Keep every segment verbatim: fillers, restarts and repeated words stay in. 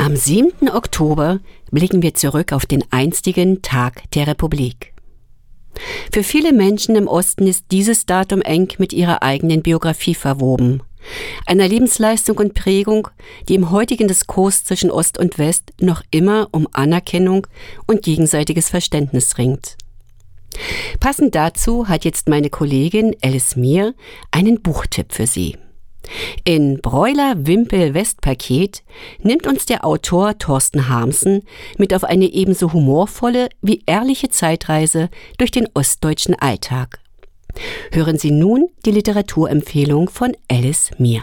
Am siebten Oktober blicken wir zurück auf den einstigen Tag der Republik. Für viele Menschen im Osten ist dieses Datum eng mit ihrer eigenen Biografie verwoben, einer Lebensleistung und Prägung, die im heutigen Diskurs zwischen Ost und West noch immer um Anerkennung und gegenseitiges Verständnis ringt. Passend dazu hat jetzt meine Kollegin Alice Mier einen Buchtipp für Sie. In Breuer-Wimpel-Westpaket nimmt uns der Autor Thorsten Harmsen mit auf eine ebenso humorvolle wie ehrliche Zeitreise durch den ostdeutschen Alltag. Hören Sie nun die Literaturempfehlung von Alice Mier.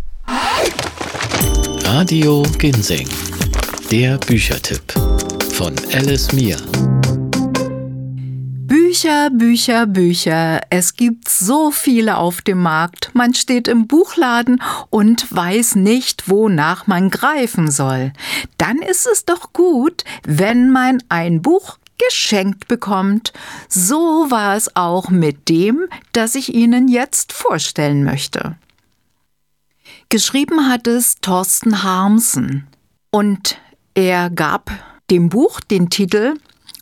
Radio Ginseng, der Büchertipp von Alice Mier. Bücher, Bücher, Bücher. Es gibt so viele auf dem Markt. Man steht im Buchladen und weiß nicht, wonach man greifen soll. Dann ist es doch gut, wenn man ein Buch geschenkt bekommt. So war es auch mit dem, das ich Ihnen jetzt vorstellen möchte. Geschrieben hat es Thorsten Harmsen und er gab dem Buch den Titel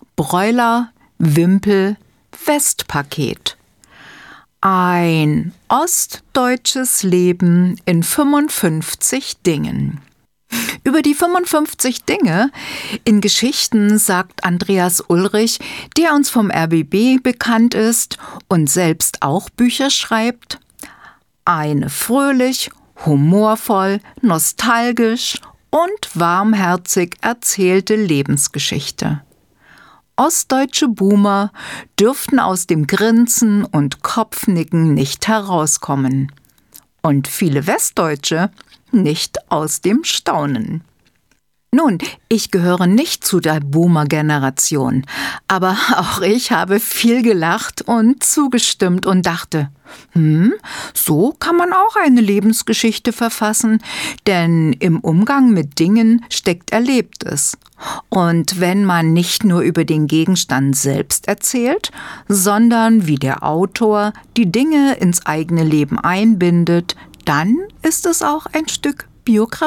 Breuer-Wimpel-Westpaket. Ein ostdeutsches Leben in fünfundfünfzig Dingen. Über die fünfundfünfzig Dinge in Geschichten sagt Andreas Ulrich, der uns vom R B B bekannt ist und selbst auch Bücher schreibt, eine fröhlich, humorvoll, nostalgisch und warmherzig erzählte Lebensgeschichte. Ostdeutsche Boomer dürften aus dem Grinsen und Kopfnicken nicht herauskommen. Und viele Westdeutsche nicht aus dem Staunen. Nun, ich gehöre nicht zu der Boomer-Generation, aber auch ich habe viel gelacht und zugestimmt und dachte, hm, so kann man auch eine Lebensgeschichte verfassen, denn im Umgang mit Dingen steckt Erlebtes. Und wenn man nicht nur über den Gegenstand selbst erzählt, sondern wie der Autor die Dinge ins eigene Leben einbindet, dann ist es auch ein Stück Biografie.